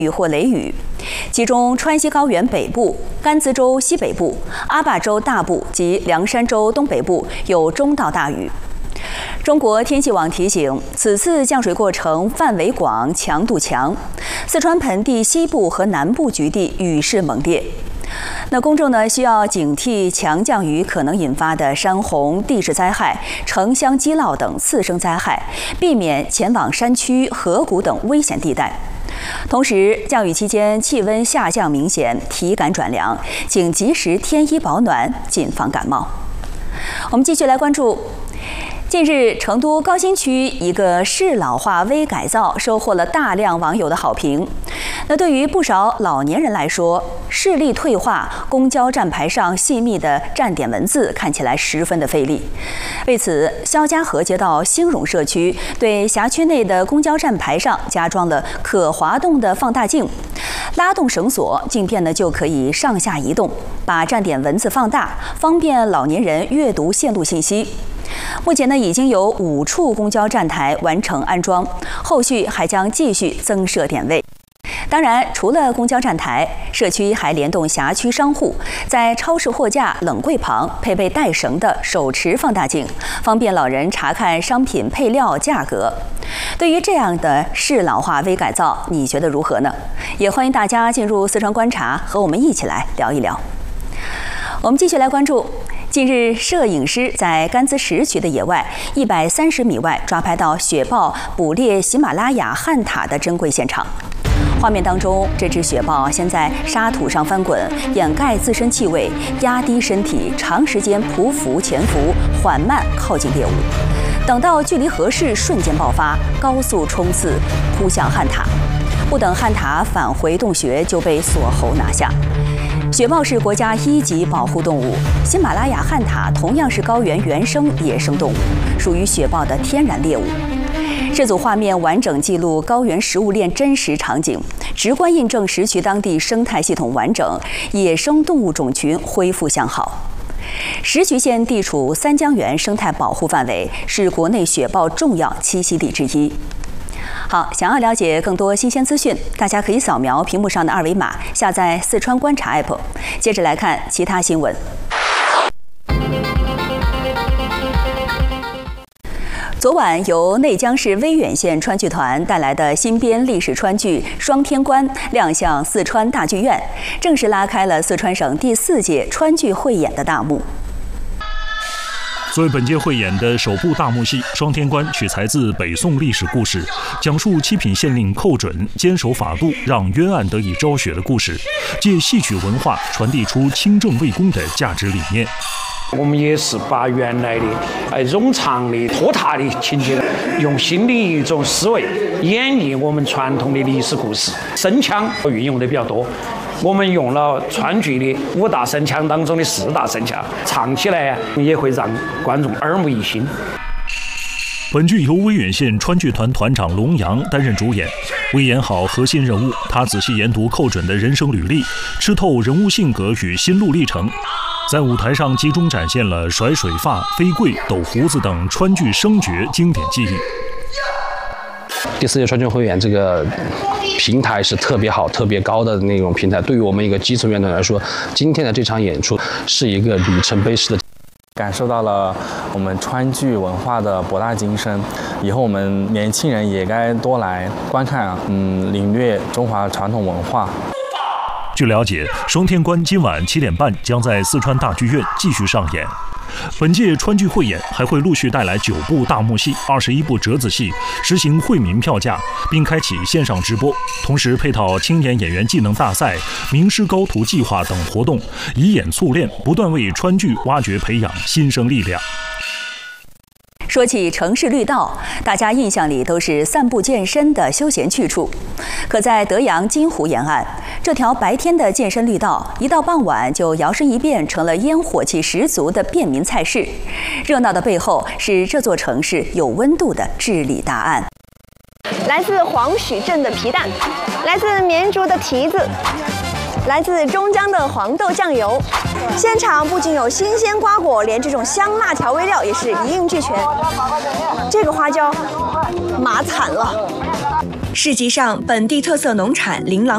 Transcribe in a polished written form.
雨或雷雨，其中川西高原北部、甘孜州西北部、阿坝州大部及凉山州东北部有中到大雨。中国天气网提醒，此次降水过程范围广、强度强，四川盆地西部和南部局地雨势猛烈。那公众呢需要警惕强降雨可能引发的山洪、地质灾害、城乡积涝等次生灾害，避免前往山区、河谷等危险地带。同时，降雨期间气温下降明显，体感转凉，请及时添衣保暖，谨防感冒。我们继续来关注。近日，成都高新区一个适老化微改造收获了大量网友的好评。那对于不少老年人来说，视力退化，公交站牌上细密的站点文字看起来十分的费力。为此，肖家河街道兴荣社区对辖区内的公交站牌上加装了可滑动的放大镜，拉动绳索，镜片呢就可以上下移动，把站点文字放大，方便老年人阅读线路信息。目前呢，已经有5处公交站台完成安装，后续还将继续增设点位。当然，除了公交站台，社区还联动辖区商户，在超市货架、冷柜旁配备带绳的手持放大镜，方便老人查看商品配料价格。对于这样的适老化微改造，你觉得如何呢？也欢迎大家进入四川观察，和我们一起来聊一聊。我们继续来关注。近日，摄影师在甘孜石渠的野外130米外抓拍到雪豹捕猎喜马拉雅旱獭的珍贵现场。画面当中，这只雪豹先在沙土上翻滚，掩盖自身气味，压低身体，长时间匍匐潜伏，缓慢靠近猎物。等到距离合适，瞬间爆发，高速冲刺，扑向旱獭。不等旱獭返回洞穴，就被锁喉拿下。雪豹是国家1级保护动物，喜马拉雅旱獭同样是高原原生野生动物，属于雪豹的天然猎物。这组画面完整记录高原食物链真实场景，直观印证石渠当地生态系统完整，野生动物种群恢复向好。石渠县地处三江源生态保护范围，是国内雪豹重要栖息地之一。好，想要了解更多新鲜资讯，大家可以扫描屏幕上的2维码，下载四川观察 APP。接着来看其他新闻。昨晚由内江市威远县川剧团带来的新编历史川剧《双天关》亮相四川大剧院，正式拉开了四川省第4届川剧汇演的大幕。 作为本届汇演的首部大幕戏，《双天关》取材自北宋历史故事，讲述7品县令寇准坚守法度，让冤案得以昭雪的故事，借戏曲文化传递出清正为公的价值理念。 我们也是把原来的冗长的拖沓的情节，用新的一种思维演绎我们传统的历史故事，声腔运用的比较多。我们用了川剧的5大声腔当中的4大声腔，唱起来也会让观众耳目一新。 本剧由威远县川剧团团长龙阳担任主演，为演好核心人物，他仔细研读寇准的人生履历，吃透人物性格与心路历程，在舞台上集中展现了甩水发、飞跪、抖胡子等川剧声角经典技艺。 第4届川剧汇演这个平台是特别好、特别高的那种平台，对于我们一个基层乐团来说，今天的这场演出是一个里程碑式的。 感受到了我们川剧文化的博大精深，以后我们年轻人也该多来观看，领略中华传统文化。 据了解，《双天关》今晚7点半将在四川大剧院继续上演。本届川剧汇演还会陆续带来9部大幕戏、21部折子戏，实行惠民票价，并开启线上直播，同时配套青年演员技能大赛、名师高徒计划等活动，以演促练，不断为川剧挖掘培养新生力量。 说起城市绿道，大家印象里都是散步健身的休闲去处。可在德阳金湖沿岸，这条白天的健身绿道，一到傍晚就摇身一变成了烟火气十足的便民菜市。热闹的背后是这座城市有温度的治理答案。 来自黄许镇的皮蛋，来自绵竹的蹄子，来自中江的黄豆酱油。现场不仅有新鲜瓜果，连这种香辣调味料也是一应俱全。这个花椒麻惨了。 市集上，本地特色农产琳琅